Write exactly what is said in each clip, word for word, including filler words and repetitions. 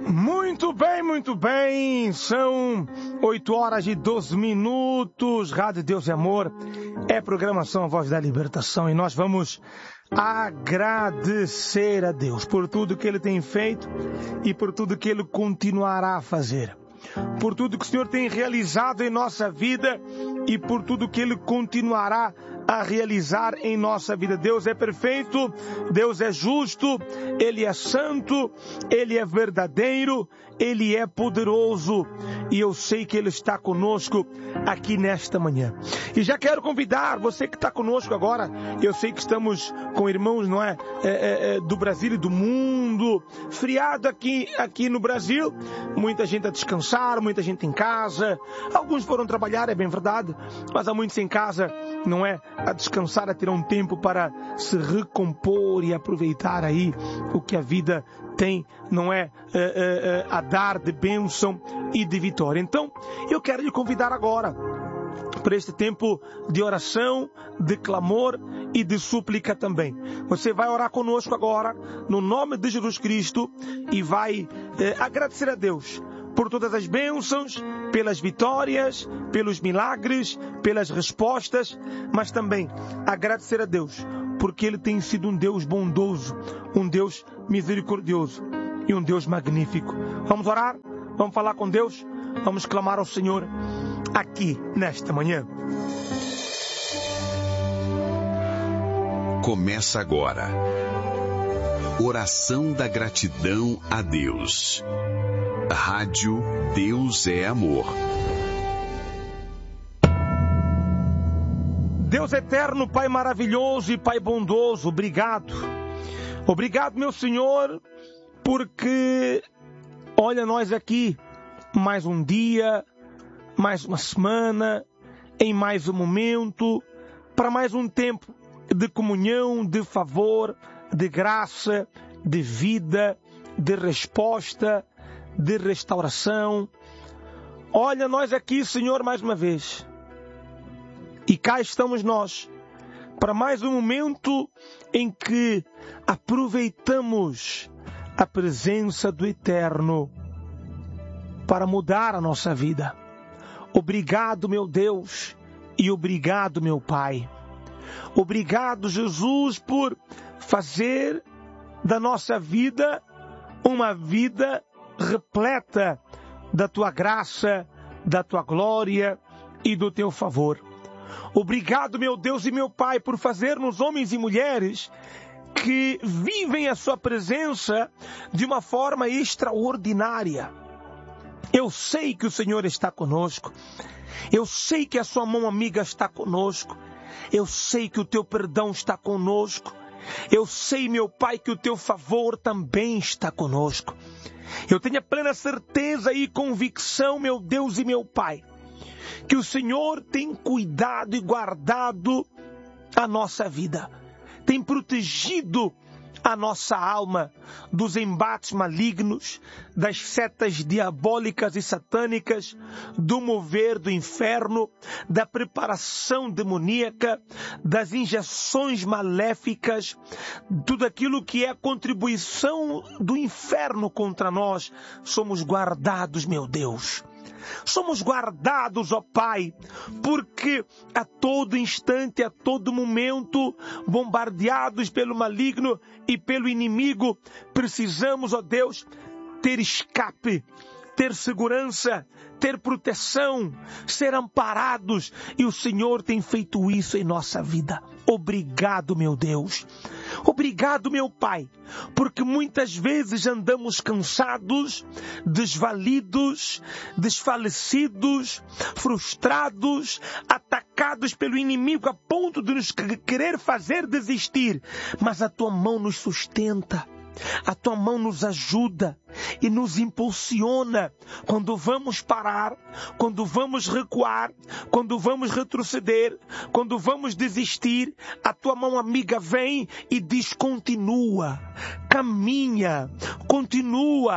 Muito bem, muito bem. São oito horas e doze minutos. Rádio Deus e Amor é programação A Voz da Libertação. E nós vamos agradecer a Deus por tudo que Ele tem feito e por tudo que Ele continuará a fazer. Por tudo que o Senhor tem realizado em nossa vida e por tudo que Ele continuará a realizar em nossa vida. Deus é perfeito, Deus é justo, Ele é santo, Ele é verdadeiro, Ele é poderoso e eu sei que Ele está conosco aqui nesta manhã. E já quero convidar você que está conosco agora, eu sei que estamos com irmãos, não é, é, é do Brasil e do mundo, friado aqui, aqui no Brasil, muita gente a descansar, muita gente em casa, alguns foram trabalhar, é bem verdade, mas há muitos em casa, não é, a descansar, a ter um tempo para se recompor e aproveitar aí o que a vida tem, não é, é, é, a dar de bênção e de vitória. Então, eu quero lhe convidar agora para este tempo de oração, de clamor e de súplica também. Você vai orar conosco agora, no nome de Jesus Cristo, e vai é, agradecer a Deus por todas as bênçãos, pelas vitórias, pelos milagres, pelas respostas, mas também agradecer a Deus, porque Ele tem sido um Deus bondoso, um Deus misericordioso e um Deus magnífico. Vamos orar? Vamos falar com Deus? Vamos clamar ao Senhor aqui nesta manhã. Começa agora. Oração da gratidão a Deus. Rádio Deus é Amor. Deus eterno, Pai maravilhoso e Pai bondoso, obrigado. Obrigado, meu Senhor, porque, olha nós aqui, mais um dia, mais uma semana, em mais um momento, para mais um tempo de comunhão, de favor, de graça, de vida, de resposta, de restauração. Olha nós aqui, Senhor, mais uma vez. E cá estamos nós, para mais um momento em que aproveitamos a presença do Eterno para mudar a nossa vida. Obrigado, meu Deus, e obrigado, meu Pai. Obrigado, Jesus, por fazer da nossa vida uma vida repleta da Tua graça, da Tua glória e do Teu favor. Obrigado, meu Deus e meu Pai, por fazer-nos homens e mulheres que vivem a Sua presença de uma forma extraordinária. Eu sei que o Senhor está conosco. Eu sei que a Sua mão amiga está conosco. Eu sei que o Teu perdão está conosco. Eu sei, meu Pai, que o Teu favor também está conosco. Eu tenho a plena certeza e convicção, meu Deus e meu Pai, que o Senhor tem cuidado e guardado a nossa vida, tem protegido a nossa alma dos embates malignos, das setas diabólicas e satânicas, do mover do inferno, da preparação demoníaca, das injeções maléficas, tudo aquilo que é a contribuição do inferno contra nós. Somos guardados, meu Deus. Somos guardados, ó Pai, porque a todo instante, a todo momento, bombardeados pelo maligno e pelo inimigo, precisamos, ó Deus, ter escape, ter segurança, ter proteção, ser amparados, e o Senhor tem feito isso em nossa vida. Obrigado, meu Deus. Obrigado, meu Pai, porque muitas vezes andamos cansados, desvalidos, desfalecidos, frustrados, atacados pelo inimigo a ponto de nos querer fazer desistir. Mas a Tua mão nos sustenta. A Tua mão nos ajuda e nos impulsiona quando vamos parar, quando vamos recuar, quando vamos retroceder, quando vamos desistir. A Tua mão amiga vem e diz: continua, caminha, continua,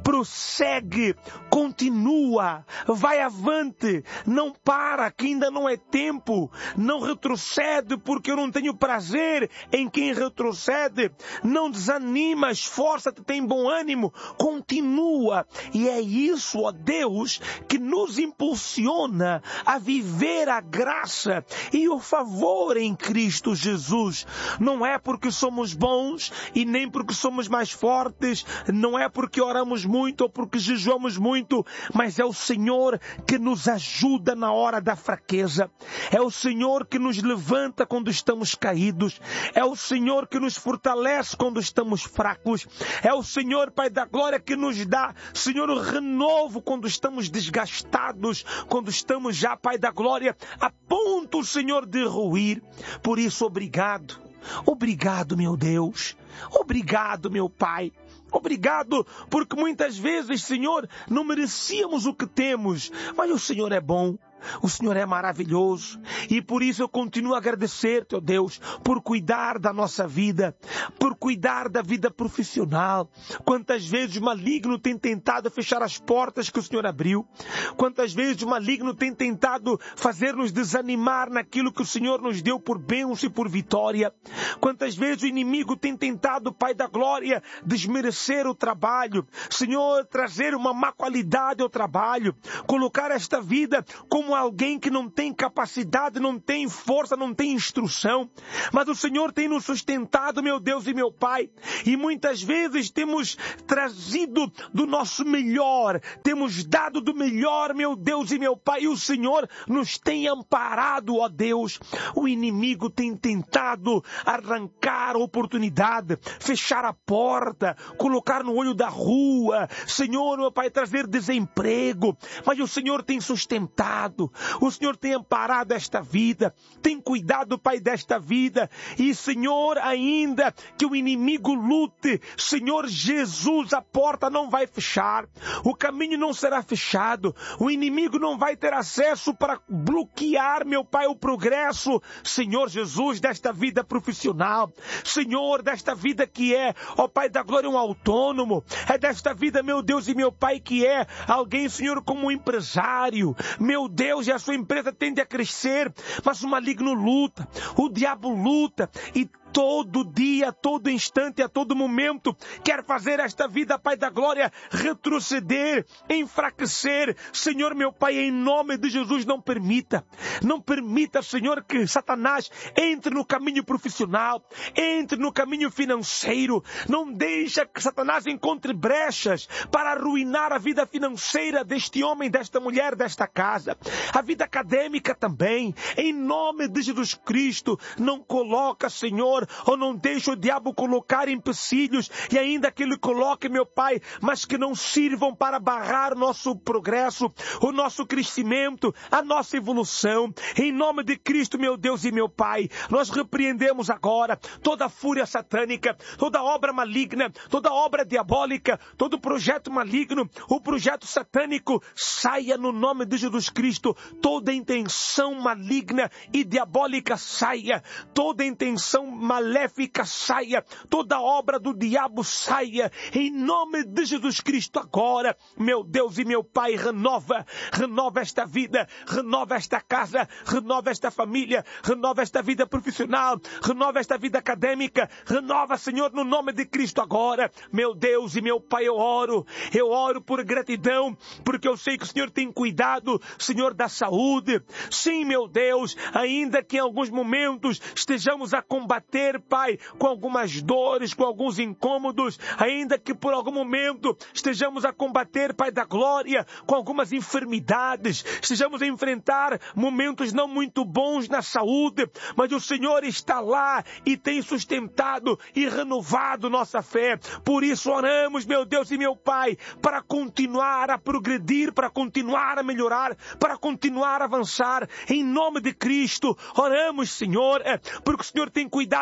prossegue, continua, vai avante, não para, que ainda não é tempo, não retrocede, porque eu não tenho prazer em quem retrocede, não desanima, esforça-te, tem bom ânimo, continua. E é isso, ó Deus, que nos impulsiona a viver a graça e o favor em Cristo Jesus. Não é porque somos bons e nem porque somos mais fortes, não é porque oramos muito ou porque jejuamos muito, mas é o Senhor que nos ajuda na hora da fraqueza. É o Senhor que nos levanta quando estamos caídos. É o Senhor que nos fortalece quando estamos fracos. É o Senhor, Pai da Glória, que nos dá, Senhor, o renovo quando estamos desgastados, quando estamos já, Pai da Glória, a ponto, Senhor, de ruir. Por isso, obrigado. Obrigado, meu Deus. Obrigado, meu Pai. Obrigado, porque muitas vezes, Senhor, não merecíamos o que temos, mas o Senhor é bom. O Senhor é maravilhoso e por isso eu continuo a agradecer, teu Deus, por cuidar da nossa vida, por cuidar da vida profissional. Quantas vezes o maligno tem tentado fechar as portas que o Senhor abriu, quantas vezes o maligno tem tentado fazer-nos desanimar naquilo que o Senhor nos deu por bênção e por vitória, quantas vezes o inimigo tem tentado, Pai da Glória, desmerecer o trabalho, Senhor, trazer uma má qualidade ao trabalho, colocar esta vida como alguém que não tem capacidade, não tem força, não tem instrução. Mas o Senhor tem nos sustentado, meu Deus e meu Pai. E muitas vezes temos trazido do nosso melhor, temos dado do melhor, meu Deus e meu Pai. E o Senhor nos tem amparado, ó Deus. O inimigo tem tentado arrancar a oportunidade, fechar a porta, colocar no olho da rua. Senhor, meu Pai, trazer desemprego. Mas o Senhor tem sustentado. O Senhor tem amparado esta vida, tem cuidado, Pai, desta vida. E, Senhor, ainda que o inimigo lute, Senhor Jesus, a porta não vai fechar, o caminho não será fechado, o inimigo não vai ter acesso para bloquear, meu Pai, o progresso, Senhor Jesus, desta vida profissional, Senhor, desta vida que é, ó Pai da Glória, um autônomo, é desta vida, meu Deus e meu Pai, que é alguém, Senhor, como um empresário, meu Deus, Deus, e a sua empresa tende a crescer, mas o maligno luta, o diabo luta, e todo dia, todo instante, a todo momento, quer fazer esta vida, Pai da Glória, retroceder, enfraquecer. Senhor, meu Pai, em nome de Jesus, não permita, não permita, Senhor, que Satanás entre no caminho profissional, entre no caminho financeiro, não deixa que Satanás encontre brechas para arruinar a vida financeira deste homem, desta mulher, desta casa, a vida acadêmica também. Em nome de Jesus Cristo, não coloca, Senhor, ou não deixa o diabo colocar empecilhos, e ainda que ele coloque, meu Pai, mas que não sirvam para barrar o nosso progresso, o nosso crescimento, a nossa evolução. Em nome de Cristo, meu Deus e meu Pai, nós repreendemos agora toda a fúria satânica, toda obra maligna, toda obra diabólica, todo projeto maligno, o projeto satânico, saia no nome de Jesus Cristo. Toda intenção maligna e diabólica saia, toda intenção maléfica saia, toda obra do diabo saia, em nome de Jesus Cristo agora, meu Deus e meu Pai, renova, renova esta vida, renova esta casa, renova esta família, renova esta vida profissional, renova esta vida acadêmica, renova, Senhor, no nome de Cristo agora, meu Deus e meu Pai, eu oro, eu oro por gratidão, porque eu sei que o Senhor tem cuidado, Senhor, da saúde. Sim, meu Deus, ainda que em alguns momentos estejamos a combater, Pai, com algumas dores, com alguns incômodos, ainda que por algum momento estejamos a combater, Pai da Glória, com algumas enfermidades, estejamos a enfrentar momentos não muito bons na saúde, mas o Senhor está lá e tem sustentado e renovado nossa fé. Por isso oramos, meu Deus e meu Pai, para continuar a progredir, para continuar a melhorar, para continuar a avançar, em nome de Cristo. Oramos, Senhor, porque o Senhor tem cuidado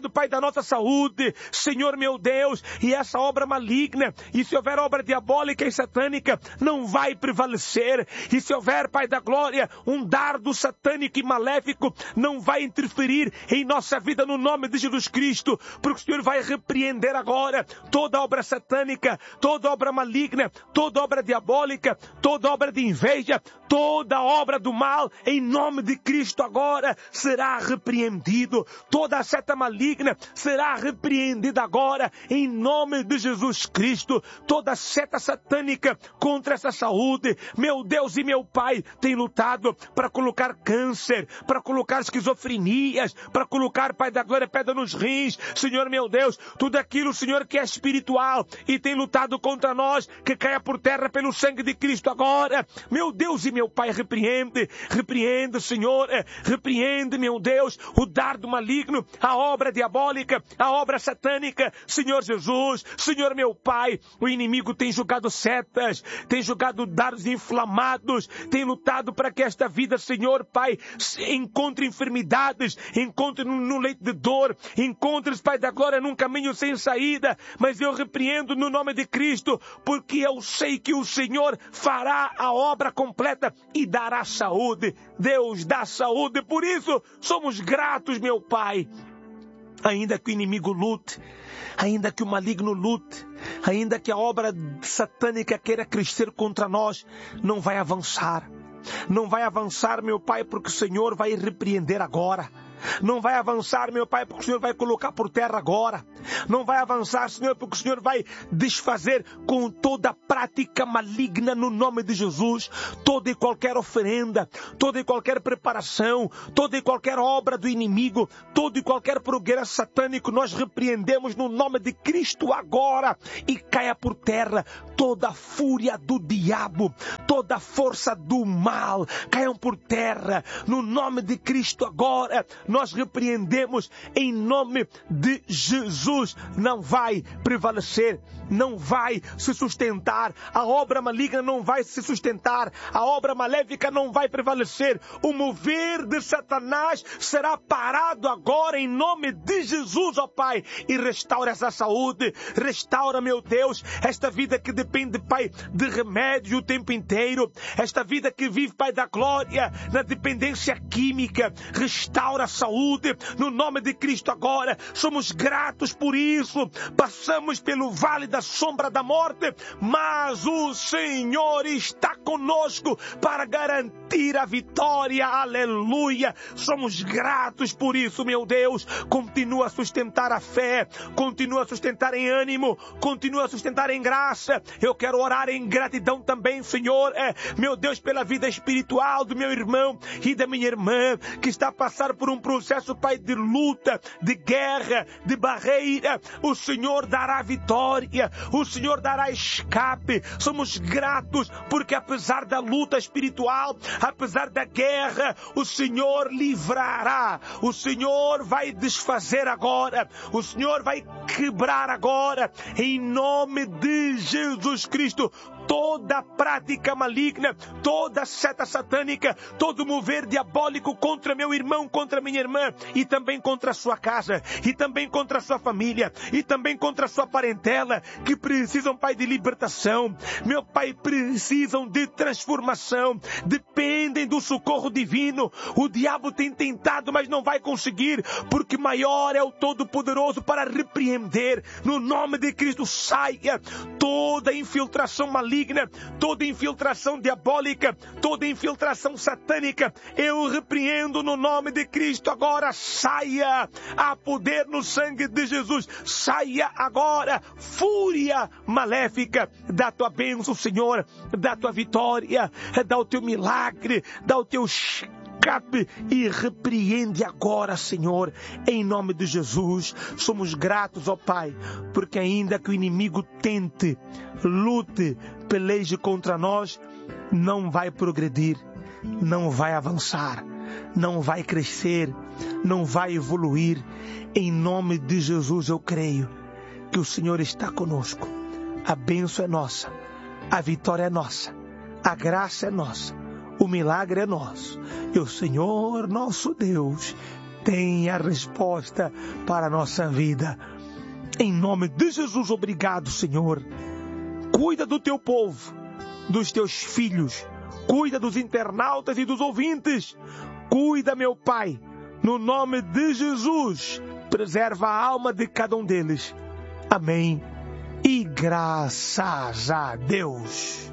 cuidado, Pai, da nossa saúde, Senhor meu Deus, e essa obra maligna, e se houver obra diabólica e satânica, não vai prevalecer, e se houver, Pai da glória, um dardo satânico e maléfico, não vai interferir em nossa vida no nome de Jesus Cristo, porque o Senhor vai repreender agora toda obra satânica, toda obra maligna, toda obra diabólica, toda obra de inveja, toda obra do mal, em nome de Cristo agora será repreendido, toda a seta maligna será repreendida agora, em nome de Jesus Cristo, toda a seta satânica contra essa saúde, meu Deus e meu Pai, tem lutado para colocar câncer, para colocar esquizofrenias, para colocar, Pai da glória, pedra nos rins, Senhor meu Deus, tudo aquilo, Senhor, que é espiritual e tem lutado contra nós, que caia por terra pelo sangue de Cristo agora, meu Deus e meu Pai, repreende, repreende, Senhor, repreende, meu Deus, o dardo maligno, a obra diabólica, a obra satânica, Senhor Jesus, Senhor meu Pai, o inimigo tem jogado setas, tem jogado dardos inflamados, tem lutado para que esta vida, Senhor Pai, encontre enfermidades, encontre no leito de dor, encontre, Pai da glória, num caminho sem saída, mas eu repreendo no nome de Cristo, porque eu sei que o Senhor fará a obra completa e dará saúde. Deus dá saúde, por isso somos gratos, meu Pai. Ainda que o inimigo lute, ainda que o maligno lute, ainda que a obra satânica queira crescer contra nós, não vai avançar. Não vai avançar, meu Pai, porque o Senhor vai repreender agora. Não vai avançar, meu Pai, porque o Senhor vai colocar por terra agora. Não vai avançar, Senhor, porque o Senhor vai desfazer com toda a prática maligna no nome de Jesus. Toda e qualquer oferenda, toda e qualquer preparação, toda e qualquer obra do inimigo, todo e qualquer progresso satânico, nós repreendemos no nome de Cristo agora. E caia por terra toda a fúria do diabo, toda a força do mal, caiam por terra no nome de Cristo agora. Nós repreendemos em nome de Jesus. Não vai prevalecer, não vai se sustentar, a obra maligna não vai se sustentar, a obra maléfica não vai prevalecer. O mover de Satanás será parado agora em nome de Jesus, ó Pai, e restaura essa saúde, restaura, meu Deus, esta vida que depende, Pai, de remédio o tempo inteiro, esta vida que vive, Pai da glória, na dependência química, restaura a saúde, no nome de Cristo agora. Somos gratos por isso. Passamos pelo vale da sombra da morte, mas o Senhor está conosco para garantir a vitória. Aleluia. Somos gratos por isso, meu Deus. Continua a sustentar a fé, continua a sustentar em ânimo, continua a sustentar em graça. Eu quero orar em gratidão também, Senhor, é, meu Deus, pela vida espiritual do meu irmão e da minha irmã, que está a passar por um processo, Pai, de luta, de guerra, de barreira. O Senhor dará vitória, o Senhor dará escape. Somos gratos porque apesar da luta espiritual, apesar da guerra, o Senhor livrará, o Senhor vai desfazer agora, o Senhor vai quebrar agora, em nome de Jesus Cristo, toda prática maligna, toda seta satânica, todo mover diabólico contra meu irmão, contra minha irmã, e também contra a sua casa, e também contra a sua família, e também contra a sua parentela, que precisam, Pai, de libertação, meu Pai, precisam de transformação, dependem do socorro divino. O diabo tem tentado, mas não vai conseguir, porque maior é o Todo-Poderoso para repreender. No nome de Cristo, saia toda infiltração maligna, toda infiltração diabólica, toda infiltração satânica. Eu repreendo no nome de Cristo agora. Saia, há poder no sangue de Jesus. Saia agora, fúria maléfica. Dá a tua bênção, Senhor, dá a tua vitória, dá o teu milagre, dá o teu escape e repreende agora, Senhor, em nome de Jesus. Somos gratos, ó Pai, porque ainda que o inimigo tente, lute, peleje contra nós, não vai progredir, não vai avançar, não vai crescer, não vai evoluir. Em nome de Jesus eu creio que o Senhor está conosco. A bênção é nossa, a vitória é nossa, a graça é nossa, o milagre é nosso. E o Senhor, nosso Deus, tem a resposta para a nossa vida. Em nome de Jesus, obrigado, Senhor. Cuida do teu povo, dos teus filhos. Cuida dos internautas e dos ouvintes. Cuida, meu Pai, no nome de Jesus. Preserva a alma de cada um deles. Amém. E graças a Deus.